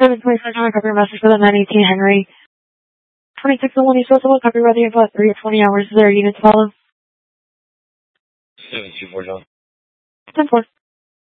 724 John, copy your message for the 918 Henry. 2601 East West, copy ready in about 3 or 20 hours. Is there a unit to follow? 724 John. 10-4.